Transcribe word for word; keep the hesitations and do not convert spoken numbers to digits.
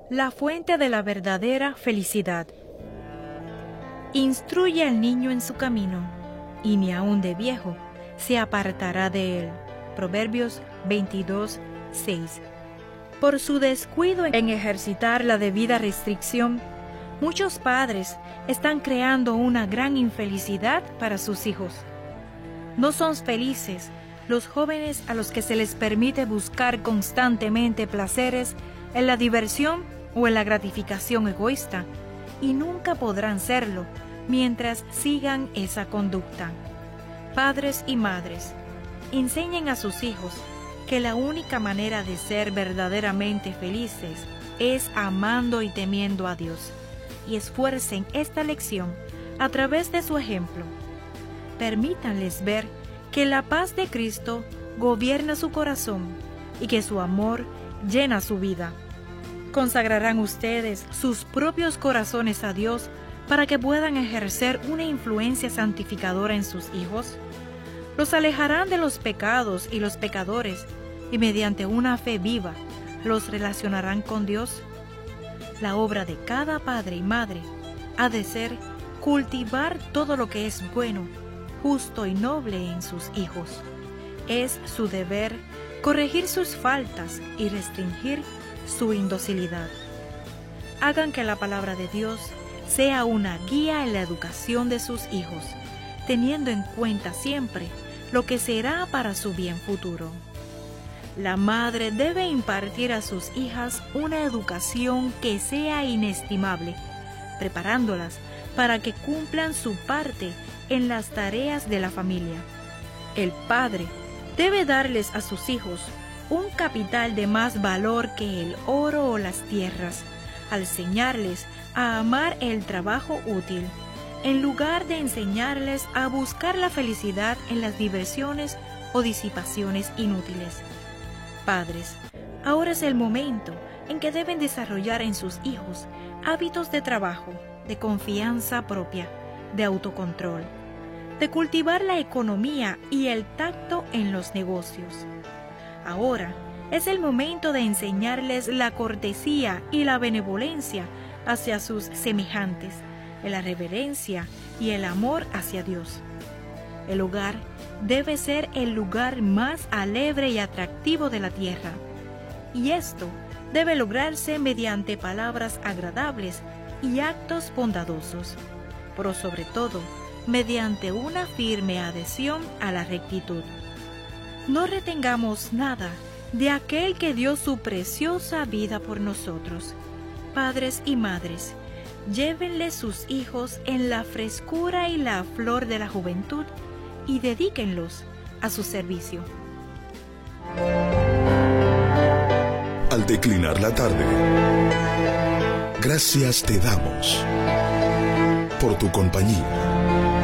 la fuente de la verdadera felicidad. Instruye al niño en su camino, y ni aun de viejo se apartará de él. Proverbios veintidós, seis. Por su descuido en ejercitar la debida restricción, muchos padres están creando una gran infelicidad para sus hijos. No son felices los jóvenes a los que se les permite buscar constantemente placeres en la diversión o en la gratificación egoísta, y nunca podrán serlo mientras sigan esa conducta. Padres y madres, enseñen a sus hijos que la única manera de ser verdaderamente felices es amando y temiendo a Dios, y esfuercen esta lección a través de su ejemplo. Permítanles ver que la paz de Cristo gobierna su corazón y que su amor llena su vida. ¿Consagrarán ustedes sus propios corazones a Dios para que puedan ejercer una influencia santificadora en sus hijos? Los alejarán de los pecados y los pecadores, y mediante una fe viva los relacionarán con Dios. La obra de cada padre y madre ha de ser cultivar todo lo que es bueno, justo y noble en sus hijos. Es su deber corregir sus faltas y restringir su indocilidad. Hagan que la palabra de Dios sea una guía en la educación de sus hijos, teniendo en cuenta siempre lo que será para su bien futuro. La madre debe impartir a sus hijas una educación que sea inestimable, preparándolas para que cumplan su parte en las tareas de la familia. El padre debe darles a sus hijos un capital de más valor que el oro o las tierras, al enseñarles a amar el trabajo útil, en lugar de enseñarles a buscar la felicidad en las diversiones o disipaciones inútiles. Padres, ahora es el momento en que deben desarrollar en sus hijos hábitos de trabajo, de confianza propia, de autocontrol, de cultivar la economía y el tacto en los negocios. Ahora es el momento de enseñarles la cortesía y la benevolencia hacia sus semejantes, la reverencia y el amor hacia Dios. El hogar debe ser el lugar más alegre y atractivo de la tierra, y esto debe lograrse mediante palabras agradables y actos bondadosos, pero sobre todo mediante una firme adhesión a la rectitud. No retengamos nada de aquel que dio su preciosa vida por nosotros. Padres y madres, llévenle sus hijos en la frescura y la flor de la juventud y dedíquenlos a su servicio. Al declinar la tarde, gracias te damos por tu compañía.